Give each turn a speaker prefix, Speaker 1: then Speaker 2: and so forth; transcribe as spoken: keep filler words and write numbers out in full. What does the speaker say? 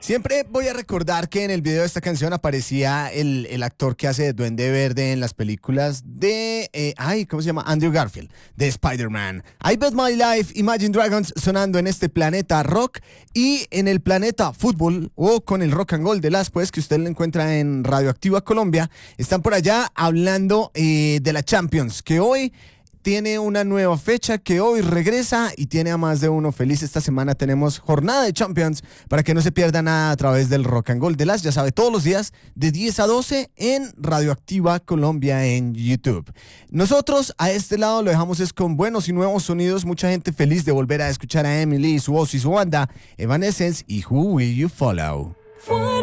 Speaker 1: Siempre voy a recordar que en el video de esta canción aparecía el, el actor que hace de Duende Verde en las películas de, eh, ay, ¿cómo se llama? Andrew Garfield, de Spider-Man. I Bet My Life, Imagine Dragons sonando en este planeta rock y en el planeta fútbol o con el rock and roll de las pues que usted lo encuentra en Radioactiva Colombia. Están por allá hablando eh, de la Champions, que hoy tiene una nueva fecha, que hoy regresa y tiene a más de uno feliz. Esta semana tenemos jornada de Champions para que no se pierda nada a través del Rock and Roll de las, ya sabe, todos los días de diez a doce en Radioactiva Colombia en YouTube. Nosotros a este lado lo dejamos es con buenos y nuevos sonidos, mucha gente feliz de volver a escuchar a Emily, su voz y su banda, Evanescence y Who Will You Follow.